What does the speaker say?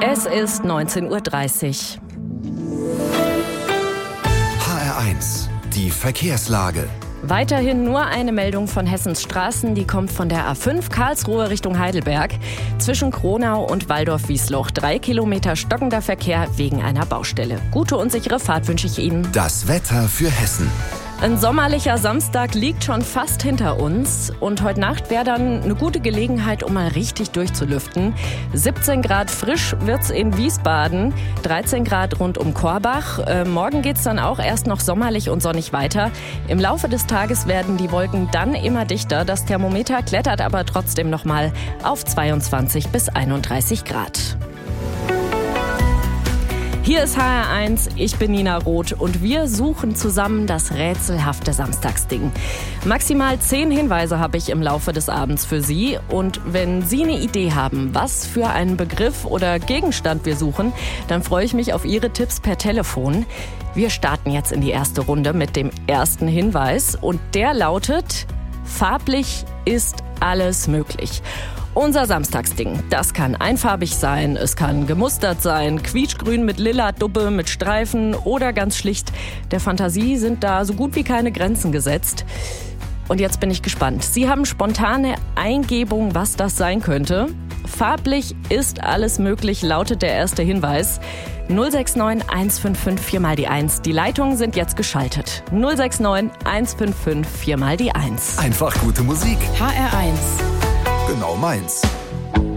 Es ist 19:30 Uhr. HR1, die Verkehrslage. Weiterhin nur eine Meldung von Hessens Straßen, die kommt von der A5 Karlsruhe Richtung Heidelberg. Zwischen Kronau und Waldorf-Wiesloch 3 Kilometer stockender Verkehr wegen einer Baustelle. Gute und sichere Fahrt wünsche ich Ihnen. Das Wetter für Hessen. Ein sommerlicher Samstag liegt schon fast hinter uns und heute Nacht wäre dann eine gute Gelegenheit, um mal richtig durchzulüften. 17 Grad frisch wird's in Wiesbaden, 13 Grad rund um Korbach. Morgen geht's dann auch erst noch sommerlich und sonnig weiter. Im Laufe des Tages werden die Wolken dann immer dichter. Das Thermometer klettert aber trotzdem noch mal auf 22 bis 31 Grad. Hier ist HR1, ich bin Nina Roth und wir suchen zusammen das rätselhafte Samstagsding. Maximal 10 Hinweise habe ich im Laufe des Abends für Sie. Und wenn Sie eine Idee haben, was für einen Begriff oder Gegenstand wir suchen, dann freue ich mich auf Ihre Tipps per Telefon. Wir starten jetzt in die erste Runde mit dem ersten Hinweis und der lautet: Farblich ist alles möglich. Unser Samstagsding, das kann einfarbig sein, es kann gemustert sein, quietschgrün mit lila Dubbe, mit Streifen oder ganz schlicht. Der Fantasie sind da so gut wie keine Grenzen gesetzt. Und jetzt bin ich gespannt. Sie haben spontane Eingebung, was das sein könnte. Farblich ist alles möglich, lautet der erste Hinweis. 069 155 4 mal die 1. Die Leitungen sind jetzt geschaltet. 069 155 4 mal die 1. Einfach gute Musik. HR1. Genau meins.